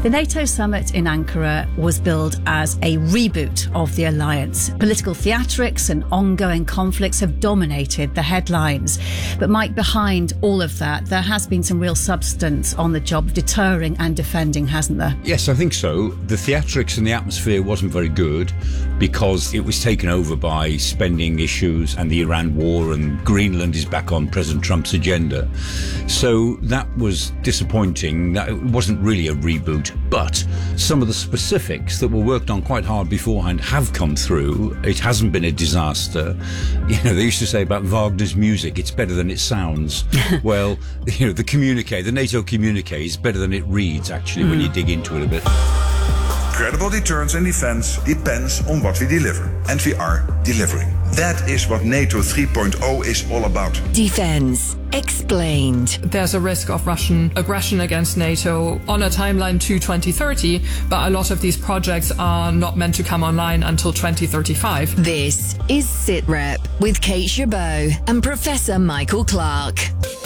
The NATO summit in Ankara was billed as a reboot of the alliance. Political theatrics and ongoing conflicts have dominated the headlines. But Mike, behind all of that, there has been some real substance on the job, deterring and defending, hasn't there? Yes, I think so. The theatrics and the atmosphere wasn't very good because it was taken over by spending issues and the Iran war, and Greenland is back on President Trump's agenda. So that was disappointing. That it wasn't really a reboot. But some of the specifics that were worked on quite hard beforehand have come through. It hasn't been a disaster. You know, they used to say about Wagner's music, it's better than it sounds. Well, you know, the NATO communique is better than it reads, actually, when you dig into it a bit. Credible deterrence and defense depends on what we deliver. And we are delivering. That is what NATO 3.0 is all about. Defense explained. There's a risk of Russian aggression against NATO on a timeline to 2030, but a lot of these projects are not meant to come online until 2035. This is SITREP with Kate Chabot and Professor Michael Clark.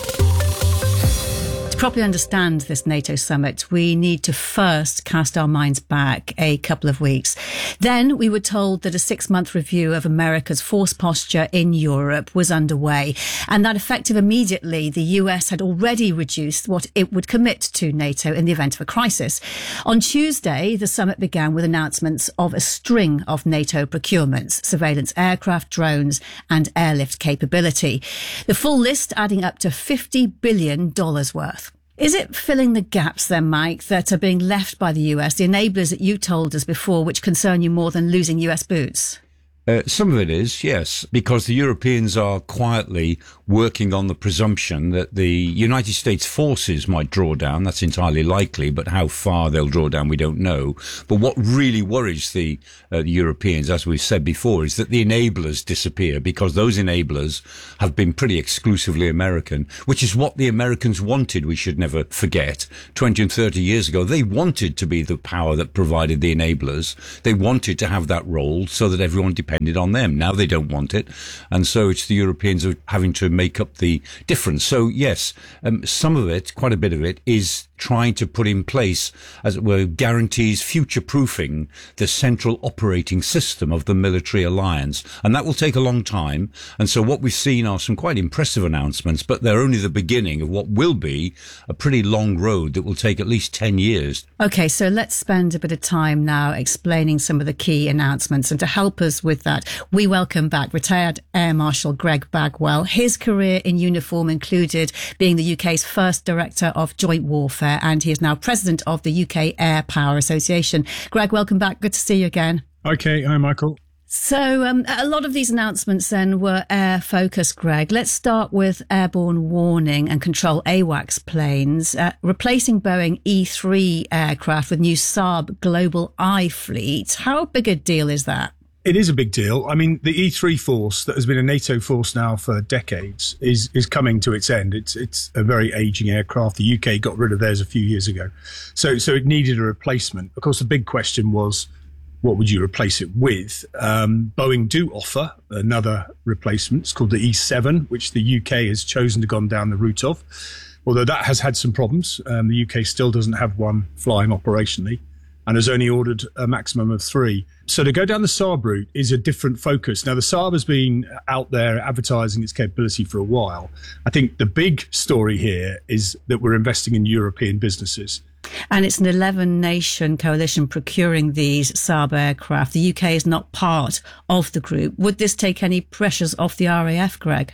To properly understand this NATO summit, we need to first cast our minds back a couple of weeks. Then we were told that a 6-month review of America's force posture in Europe was underway, and that effective immediately the US had already reduced what it would commit to NATO in the event of a crisis. On Tuesday, the summit began with announcements of a string of NATO procurements: surveillance aircraft, drones and airlift capability. The full list adding up to $50 billion worth. Is it filling the gaps then, Mike, that are being left by the US, the enablers that you told us before, which concern you more than losing US boots? Some of it is, yes, because the Europeans are quietly working on the presumption that the United States forces might draw down. That's entirely likely, but how far they'll draw down, we don't know. But what really worries the Europeans, as we've said before, is that the enablers disappear, because those enablers have been pretty exclusively American, which is what the Americans wanted, we should never forget. 20 and 30 years ago, they wanted to be the power that provided the enablers. They wanted to have that role so that everyone depended on them. Now they don't want it. And so it's the Europeans who are having to make up the difference. So yes, some of it, quite a bit of it, is trying to put in place, as it were, guarantees future-proofing the central operating system of the military alliance. And that will take a long time. And so what we've seen are some quite impressive announcements, but they're only the beginning of what will be a pretty long road that will take at least 10 years. Okay, so let's spend a bit of time now explaining some of the key announcements. And to help us with that, we welcome back retired Air Marshal Greg Bagwell. His career in uniform included being the UK's first Director of Joint Warfare, and he is now President of the UK Air Power Association. Greg, welcome back. Good to see you again. Okay. Hi, Michael. So a lot of these announcements then were air focused, Greg. Let's start with airborne warning and control AWACS planes, replacing Boeing E-3 aircraft with new Saab Global Eye fleet. How big a deal is that? It is a big deal. I mean, the E-3 force that has been a NATO force now for decades is coming to its end. It's a very aging aircraft. The UK got rid of theirs a few years ago. So it needed a replacement. Of course, the big question was, what would you replace it with? Boeing do offer another replacement. It's called the E-7, which the UK has chosen to go down the route of. Although that has had some problems. The UK still doesn't have one flying operationally and has only ordered a maximum of 3. So to go down the Saab route is a different focus. Now, the Saab has been out there advertising its capability for a while. I think the big story here is that we're investing in European businesses. And it's an 11-nation coalition procuring these Saab aircraft. The UK is not part of the group. Would this take any pressures off the RAF, Greg?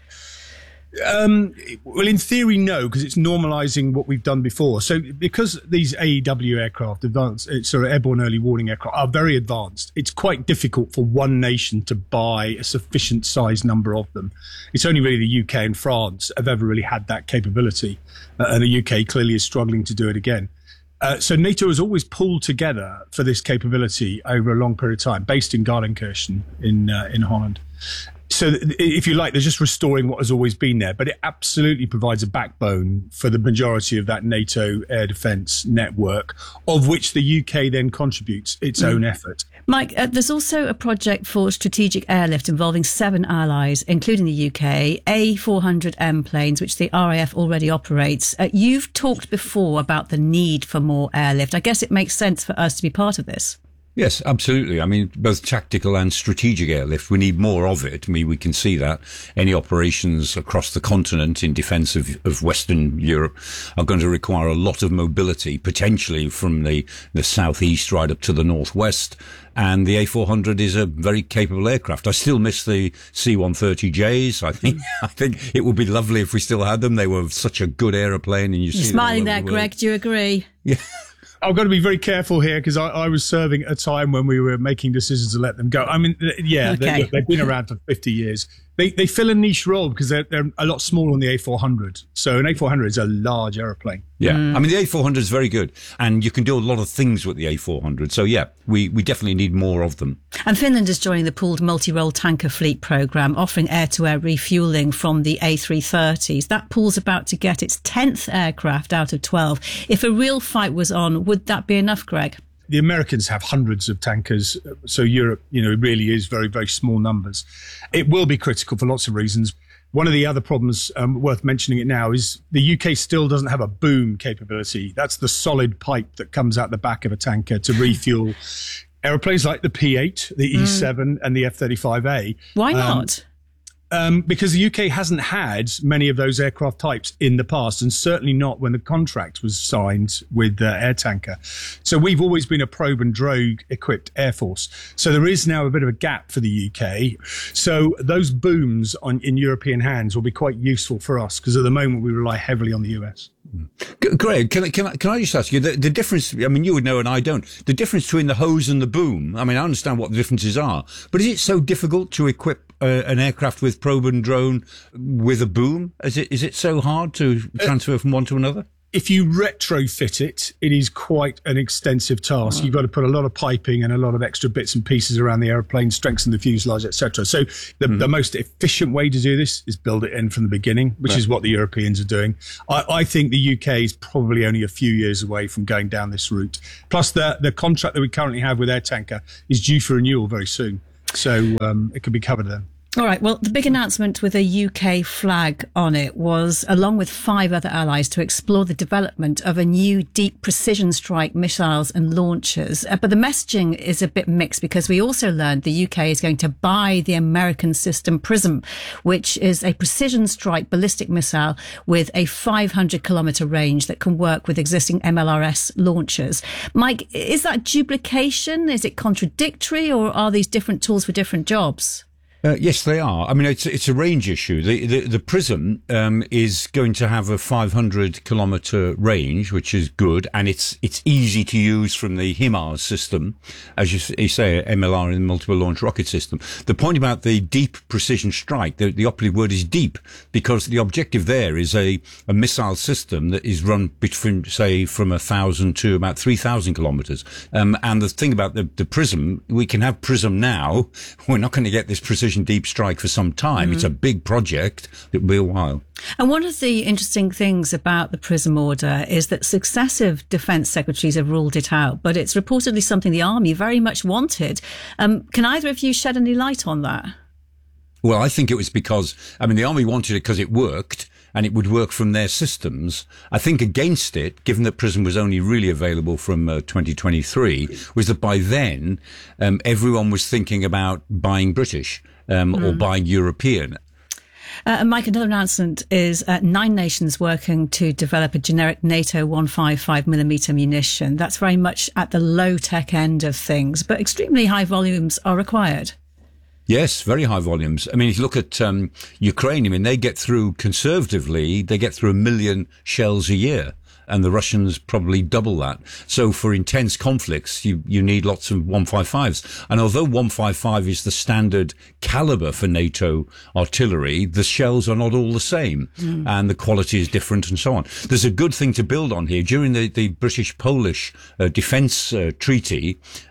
Well, in theory, no, because it's normalising what we've done before. So because these AEW aircraft, airborne early warning aircraft, are very advanced, it's quite difficult for one nation to buy a sufficient size number of them. It's only really the UK and France have ever really had that capability. And the UK clearly is struggling to do it again. So NATO has always pulled together for this capability over a long period of time, based in Gardenkirchen in Holland. So if you like, they're just restoring what has always been there, but it absolutely provides a backbone for the majority of that NATO air defence network, of which the UK then contributes its own effort. Mike, there's also a project for strategic airlift involving 7 allies, including the UK, A400M planes, which the RAF already operates. You've talked before about the need for more airlift. I guess it makes sense for us to be part of this. Yes, absolutely. I mean, both tactical and strategic airlift, we need more of it. I mean, we can see that any operations across the continent in defence of Western Europe are going to require a lot of mobility, potentially from the southeast right up to the northwest. And the A400 is a very capable aircraft. I still miss the C-130Js. I think it would be lovely if we still had them. They were such a good aeroplane. And You're smiling there, Greg. Do you agree? Yeah. I've got to be very careful here because I was serving at a time when we were making decisions to let them go. I mean, yeah, okay. they've been around for 50 years. They fill a niche role because they're a lot smaller than the A400. So an A400 is a large aeroplane. Yeah. I mean, the A400 is very good and you can do a lot of things with the A400. So yeah, we definitely need more of them. And Finland is joining the pooled multi-role tanker fleet programme, offering air-to-air refuelling from the A330s. That pool's about to get its 10th aircraft out of 12. If a real fight was on, would that be enough, Greg? The Americans have hundreds of tankers, so Europe, really is very, very small numbers. It will be critical for lots of reasons. One of the other problems, worth mentioning it now, is the UK still doesn't have a boom capability. That's the solid pipe that comes out the back of a tanker to refuel aeroplanes like the P-8, the E-7 and the F-35A. Why not? Because the UK hasn't had many of those aircraft types in the past, and certainly not when the contract was signed with Air Tanker. So we've always been a probe and drogue equipped air force. So there is now a bit of a gap for the UK. So those booms in European hands will be quite useful for us because at the moment we rely heavily on the US. Greg, can I just ask you the difference? I mean, you would know and I don't. The difference between the hose and the boom. I mean, I understand what the differences are, but is it so difficult to equip an aircraft with probe and drone with a boom? Is it so hard to transfer from one to another? If you retrofit it, it is quite an extensive task. You've got to put a lot of piping and a lot of extra bits and pieces around the aeroplane, strengthen the fuselage, etc. So the most efficient way to do this is build it in from the beginning, which is what the Europeans are doing. I think the UK is probably only a few years away from going down this route. Plus, the contract that we currently have with Air Tanker is due for renewal very soon. So it could be covered then. All right. Well, the big announcement with a UK flag on it was, along with 5 other allies, to explore the development of a new deep precision strike missiles and launchers. But the messaging is a bit mixed because we also learned the UK is going to buy the American system PrSM, which is a precision strike ballistic missile with a 500 kilometre range that can work with existing MLRS launchers. Mike, is that duplication? Is it contradictory, or are these different tools for different jobs? Yes, they are. I mean, it's a range issue. The PrSM is going to have a 500 kilometre range, which is good, and it's easy to use from the HIMARS system, as you say, MLR in the multiple launch rocket system. The point about the deep precision strike, the operative word is deep, because the objective there is a missile system that is run between, say, from 1,000 to about 3,000 kilometres. And the thing about the PrSM, we can have PrSM now. We're not going to get this precision deep strike for some time. It's a big project. It'll be a while. And one of the interesting things about the PrSM order is that successive defence secretaries have ruled it out, but it's reportedly something the Army very much wanted. Can either of you shed any light on that? Well, I think it was because, the Army wanted it because it worked, and it would work from their systems. I think against it, given that PrSM was only really available from 2023, was that by then everyone was thinking about buying British or buying European. And Mike, another announcement is 9 nations working to develop a generic NATO 155mm munition. That's very much at the low-tech end of things, but extremely high volumes are required. Yes, very high volumes. I mean, if you look at Ukraine, they get through, conservatively, they get through 1 million shells a year. And the Russians probably double that. So for intense conflicts, you need lots of 155s. And although 155 is the standard caliber for NATO artillery, the shells are not all the same. And the quality is different and so on. There's a good thing to build on here. During the British-Polish defence treaty,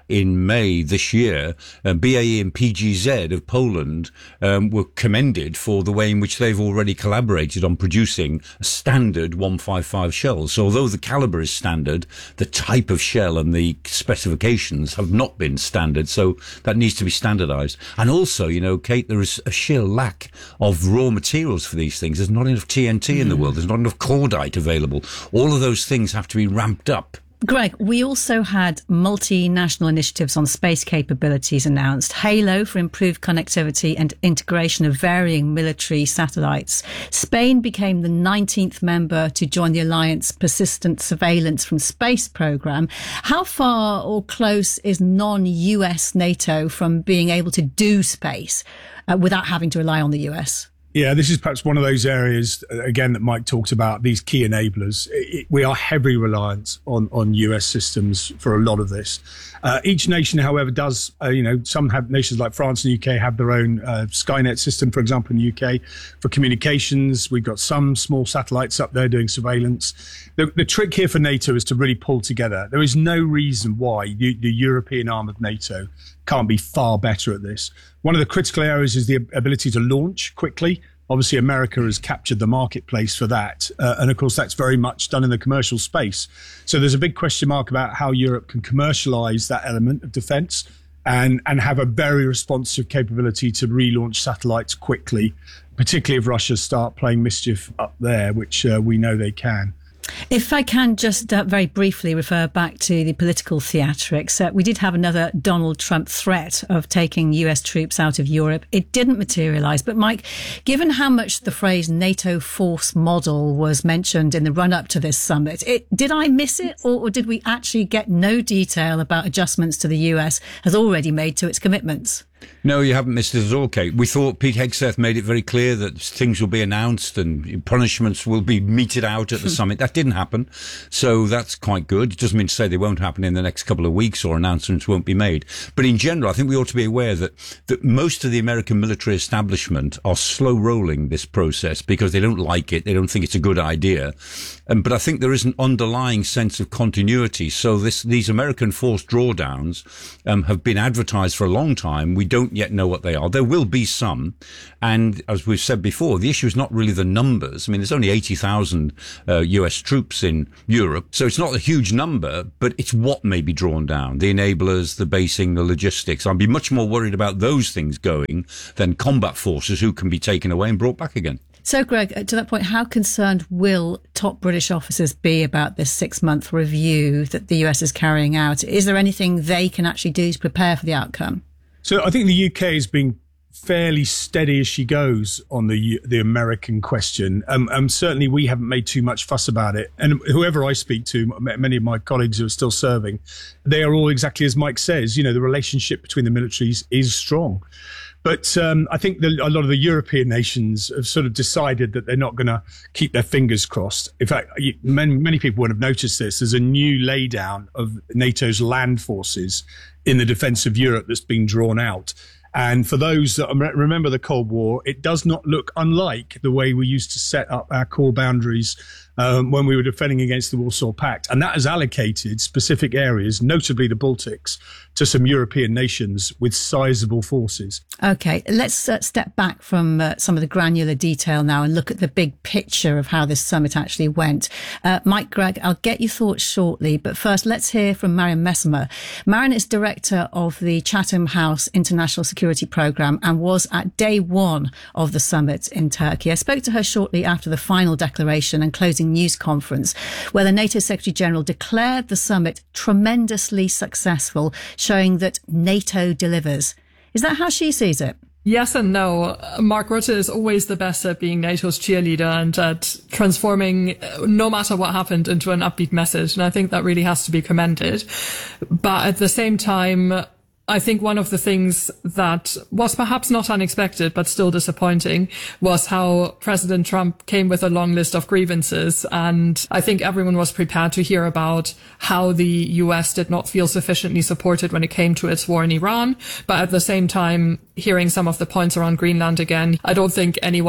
in May this year, BAE and PGZ of Poland were commended for the way in which they've already collaborated on producing a standard 155 shell. So although the caliber is standard, the type of shell and the specifications have not been standard. So that needs to be standardized. And also, you know, Kate, there is a sheer lack of raw materials for these things. There's not enough TNT in the world. There's not enough cordite available. All of those things have to be ramped up. Greg, we also had multinational initiatives on space capabilities announced. HALO for improved connectivity and integration of varying military satellites. Spain became the 19th member to join the Alliance Persistent Surveillance from Space program. How far or close is non-US NATO from being able to do space without having to rely on the US? Yeah, this is perhaps one of those areas, again, that Mike talked about, these key enablers. We are heavily reliant on US systems for a lot of this. Each nation, however, does, some have nations like France and UK have their own Skynet system, for example, in the UK. For communications, we've got some small satellites up there doing surveillance. The trick here for NATO is to really pull together. There is no reason why the European arm of NATO can't be far better at this. One of the critical areas is the ability to launch quickly. Obviously, America has captured the marketplace for that. And of course, that's very much done in the commercial space. So there's a big question mark about how Europe can commercialize that element of defense and have a very responsive capability to relaunch satellites quickly, particularly if Russia start playing mischief up there, which we know they can. If I can just very briefly refer back to the political theatrics, we did have another Donald Trump threat of taking US troops out of Europe. It didn't materialise. But Mike, given how much the phrase NATO force model was mentioned in the run-up to this summit, did I miss it, or did we actually get no detail about adjustments to the US has already made to its commitments? No, you haven't missed it at all, Kate. We thought Pete Hegseth made it very clear that things will be announced and punishments will be meted out at the summit. That didn't happen. So that's quite good. It doesn't mean to say they won't happen in the next couple of weeks or announcements won't be made. But in general, I think we ought to be aware that most of the American military establishment are slow rolling this process because they don't like it. They don't think it's a good idea. But I think there is an underlying sense of continuity. So these American force drawdowns have been advertised for a long time. We don't yet know what they are. There will be some. And as we've said before, the issue is not really the numbers. I mean, there's only 80,000 US troops in Europe. So it's not a huge number, but it's what may be drawn down. The enablers, the basing, the logistics. I'd be much more worried about those things going than combat forces who can be taken away and brought back again. So, Greg, to that point, how concerned will top British officers be about this 6-month review that the US is carrying out? Is there anything they can actually do to prepare for the outcome? So I think the UK has been fairly steady as she goes on the American question. Certainly we haven't made too much fuss about it. And whoever I speak to, many of my colleagues who are still serving, they are all exactly as Mike says. You know, the relationship between the militaries is strong. But I think a lot of the European nations have sort of decided that they're not going to keep their fingers crossed. In fact, many people would have noticed this. There's a new laydown of NATO's land forces in the defence of Europe that's been drawn out. And for those that remember the Cold War, it does not look unlike the way we used to set up our core boundaries when we were defending against the Warsaw Pact. And that has allocated specific areas, notably the Baltics, to some European nations with sizable forces. OK, let's step back from some of the granular detail now and look at the big picture of how this summit actually went. Mike, Greg, I'll get your thoughts shortly. But first, let's hear from Marian Messmer. Marian is director of the Chatham House International Security Programme and was at day one of the summit in Turkey. I spoke to her shortly after the final declaration and closing news conference, where the NATO Secretary General declared the summit tremendously successful, showing that NATO delivers. Is that how she sees it? Yes and no. Mark Rutte is always the best at being NATO's cheerleader and at transforming, no matter what happened, into an upbeat message. And I think that really has to be commended. But at the same time, I think one of the things that was perhaps not unexpected, but still disappointing, was how President Trump came with a long list of grievances. And I think everyone was prepared to hear about how the US did not feel sufficiently supported when it came to its war in Iran. But at the same time, hearing some of the points around Greenland again, I don't think anyone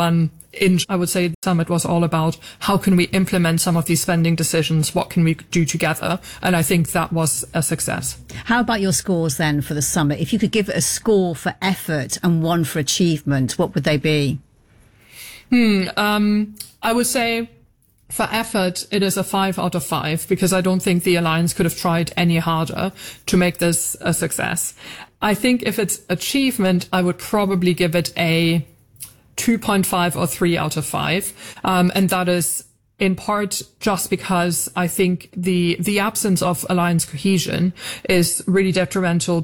I would say the summit was all about how can we implement some of these spending decisions? What can we do together? And I think that was a success. How about your scores then for the summit? If you could give it a score for effort and one for achievement, what would they be? I would say for effort, it is a 5 out of 5 because I don't think the alliance could have tried any harder to make this a success. I think if it's achievement, I would probably give it a 2.5 or 3 out of 5. And that is in part just because I think the absence of alliance cohesion is really detrimental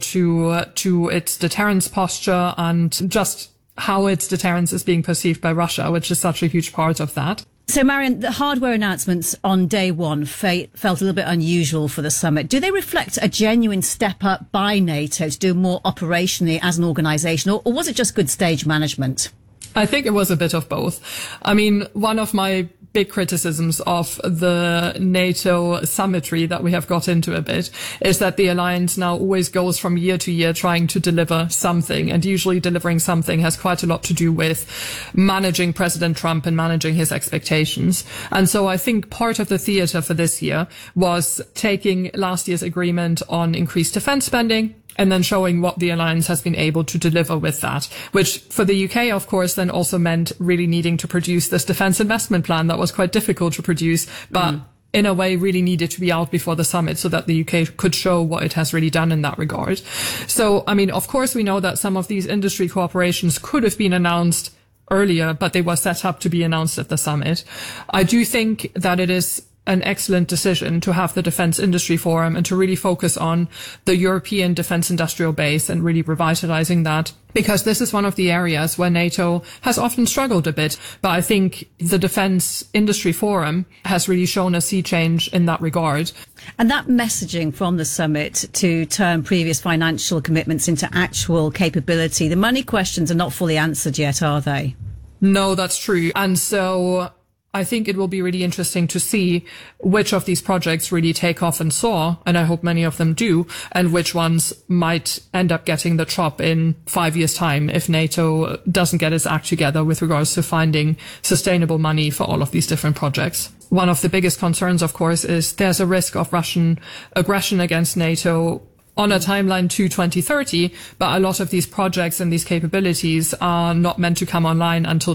to its deterrence posture and just how its deterrence is being perceived by Russia, which is such a huge part of that. So, Marion, the hardware announcements on day one felt a little bit unusual for the summit. Do they reflect a genuine step up by NATO to do more operationally as an organisation, or was it just good stage management? I think it was a bit of both. I mean, one of my big criticisms of the NATO summitry that we have got into a bit is that the alliance now always goes from year to year trying to deliver something, and usually delivering something has quite a lot to do with managing President Trump and managing his expectations. And so I think part of the theatre for this year was taking last year's agreement on increased defence spending and then showing what the alliance has been able to deliver with that, which for the UK, of course, then also meant really needing to produce this defence investment plan that was quite difficult to produce, but in a way really needed to be out before the summit so that the UK could show what it has really done in that regard. So, I mean, of course, we know that some of these industry cooperations could have been announced earlier, but they were set up to be announced at the summit. I do think that it is an excellent decision to have the Defence Industry Forum and to really focus on the European defence industrial base and really revitalising that, because this is one of the areas where NATO has often struggled a bit. But I think the Defence Industry Forum has really shown a sea change in that regard. And that messaging from the summit to turn previous financial commitments into actual capability, the money questions are not fully answered yet, are they? No, that's true. And so I think it will be really interesting to see which of these projects really take off and soar, and I hope many of them do, and which ones might end up getting the chop in 5 years' time if NATO doesn't get its act together with regards to finding sustainable money for all of these different projects. One of the biggest concerns, of course, is there's a risk of Russian aggression against NATO on a timeline to 2030, but a lot of these projects and these capabilities are not meant to come online until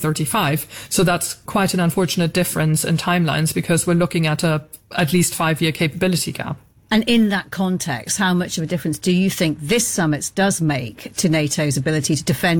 2035. So that's quite an unfortunate difference in timelines because we're looking at at least 5-year capability gap. And in that context, how much of a difference do you think this summit does make to NATO's ability to defend